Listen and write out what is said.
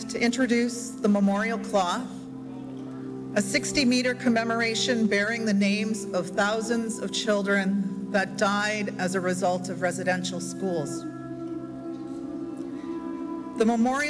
to introduce the memorial cloth, a 60-meter commemoration bearing the names of thousands of children that died as a result of residential schools. The memorial